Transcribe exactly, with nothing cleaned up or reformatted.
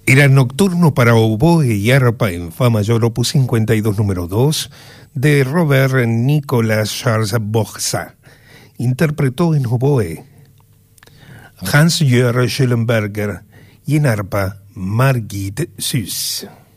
Era Nocturno para oboe y arpa en fa mayor opus cincuenta y dos número dos de Robert Nicolas Charles Boursa. Interpretó en oboe Hans-Jörg Schellenberger y en arpa Margit Süß.